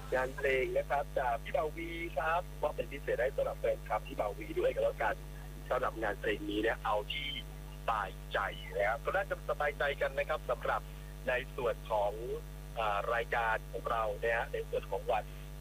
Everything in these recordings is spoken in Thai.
งานเพลงนะครับจากพี่เบาวีครับว่าเป็นพิเศษได้สำหรับแฟนคลับพี่เบาวีด้วยกันแล้วกันสำหรับงานเพลงนี้เนี่ยเอาที่สบายใจนะครับก็น่าจะสบายใจกันนะครับสำหรับในส่วนของรายการของเราเนี่ยในส่วนของวัน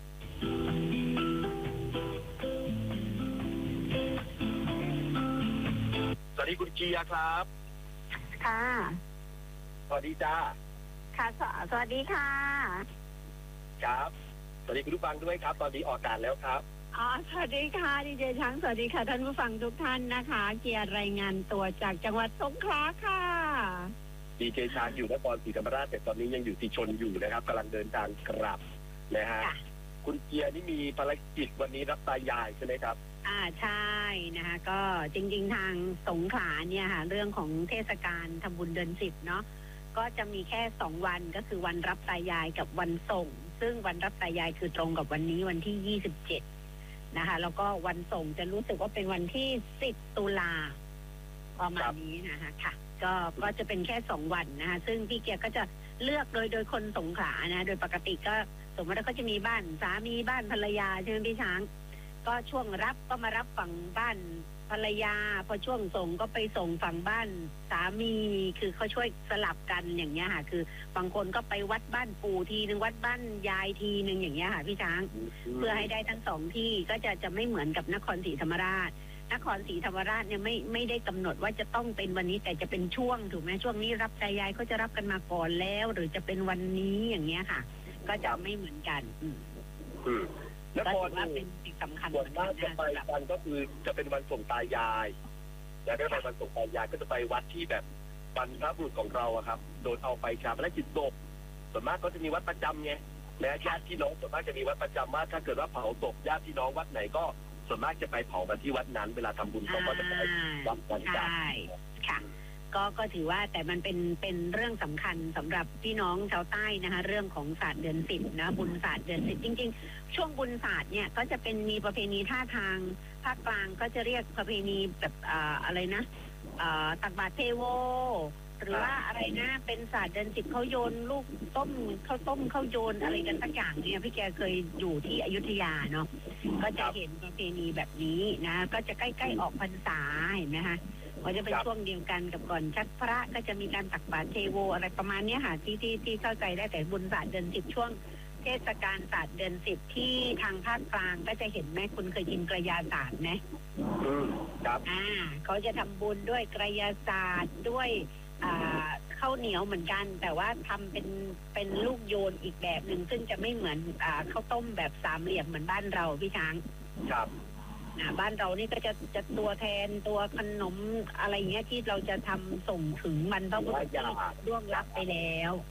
สวัสดีคุณเกียร์ครับค่ะสวัสดีจ้าค่ะสวัสดีค่ะครับสวัสดีคุณผู้ฟังด้วยครับตอนนี้ออกอากาศแล้วครับสวัสดีค่ะดีเจช้างสวัสดีค่ะท่านผู้ฟังทุกท่านนะคะเกียร์รายงานตัวจากจังหวัดสงขลาค่ะดีเจช้างอยู่นครศรีธรรมราชแต่ตอนนี้ยังอยู่ที่ชลอยู่นะครับกำลังเดินทางกลับนะฮะคุณเกียร์นี่มีภารกิจวันนี้รับตายายใช่ไหมครับใช่นะคะก็จริงๆทางสงขลาเนี่ยค่ะเรื่องของเทศกาลทำบุญเดือน10เนาะก็จะมีแค่2วันก็คือวันรับตายายกับวันส่งซึ่งวันรับตายายคือตรงกับวันนี้วันที่27นะคะแล้วก็วันส่งจะรู้สึกว่าเป็นวันที่10ตุลาประมาณนี้นะคะค่ะก็จะเป็นแค่2วันนะคะซึ่งพี่เกียร์ก็จะเลือกโดยคนสงขลานะโดยปกติก็สมมติว่าก็จะมีบ้านสามีบ้านภรรยาใช่ไหมพี่ช้างก็ช่วงรับก็มารับฝั่งบ้านภรรยาพอช่วงส่งก็ไปส่งฝั่งบ้านสามีคือเขาช่วยสลับกันอย่างเงี้ยค่ะคือบางคนก็ไปวัดบ้านปู่ทีนึงวัดบ้านยายทีนึงอย่างเงี้ยค่ะพี่ช้างเพื่อให้ได้ทั้งสองที่ก็จะไม่เหมือนกับนครศรีธรรมราชนครศรีธรรมราชเนี่ยไม่ได้กำหนดว่าจะต้องเป็นวันนี้แต่จะเป็นช่วงถูกไหมช่วงนี้รับตายายก็จะรับกันมาก่อนแล้วหรือจะเป็นวันนี้อย่างเงี้ยค่ะก็จะไม่เหมือนกันนครว่าเป็นสิ่งสำคัญส่วนมากจะไปกันก็คือจะเป็นวันส่งตายายและได้ไปวันส่งตายายก็จะไปวัดที่แบบบรรพบุรุษของเราอะครับโดนเอาไปชาปนกิจศพส่วนมากก็จะมีวัดประจำไงและญาติพี่น้องส่วนมากจะมีวัดประจำว่าถ้าเกิดว่าเผาศพญาติพี่น้องวัดไหนก็ส่วนมากจะไปเผากันที่วัดนั้นเวลาทำบุญเขาก็จะไปวัดกันใช่ค่ะก็ถือว่าแต่มันเป็นเรื่องสำคัญสำหรับพี่น้องชาวใต้นะคะเรื่องของศาสตร์เดือน10นะบุญศาสตร์เดือน10จริงๆช่วงบุญศาสตร์เนี่ยก็จะเป็นมีประเพณีท่าทางภาคกลางก็จะเรียกประเพณีแบบอะไรนะตักบาตรเทโวหรือว่าอะไรนะเป็นศาสตร์เดือน10เขาโยนลูกต้มเขาโยนอะไรกันสักอย่างเนี่ยพี่แกเคยอยู่ที่อยุธยาเนาะก็จะเห็นประเพณีแบบนี้นะก็จะใกล้ๆออกพรรษาเห็นไหมคะก็จะเป็นช่วงเดียวกันกับก่อนชักพระก็จะมีการตักบาตรเทโวอะไรประมาณนี้ค่ะที่เข้าใจได้แต่บุญศาสตร์เดือน10ช่วงเทศกาลศาสตร์เดือน10ที่ทางภาคกลางก็จะเห็นไหมคุณเคยกินกระยาศาสตร์ไหมครับเขาจะทำบุญด้วยกระยาศาสตร์ด้วยข้าวเหนียวเหมือนกันแต่ว่าทำเป็นลูกโยนอีกแบบหนึ่งซึ่งจะไม่เหมือนข้าวต้มแบบสามเหลี่ยมเหมือนบ้านเราพี่ช้างครับบ้านเรานี่ก็จะตัวแทนตัวขนมอะไรเงี้ยที่เราจะทำส่งถึงบรรพบุรุษที่ล่วงลับไปแล้ว